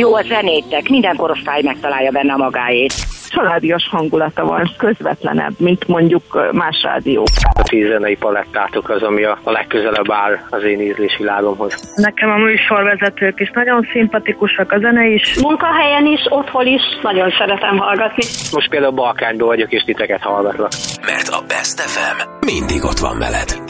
Jó a zenétek, minden korosztály megtalálja benne a magáét. Családias hangulata van, közvetlenebb, mint mondjuk más rádió. A 10 zenei palettátok az, ami a legközelebb áll az én ízlésvilágomhoz. Nekem a műsorvezetők is nagyon szimpatikusak, a zene is. Munkahelyen is, otthon is, nagyon szeretem hallgatni. Most például Balkányban vagyok, és titeket hallgatlak. Mert a Best FM mindig ott van veled.